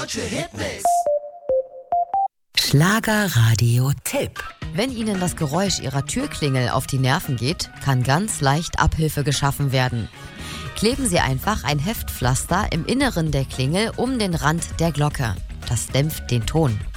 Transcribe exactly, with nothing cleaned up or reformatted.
Schlagerradio-Tipp. Wenn Ihnen das Geräusch Ihrer Türklingel auf die Nerven geht, kann ganz leicht Abhilfe geschaffen werden. Kleben Sie einfach ein Heftpflaster im Inneren der Klingel um den Rand der Glocke. Das dämpft den Ton.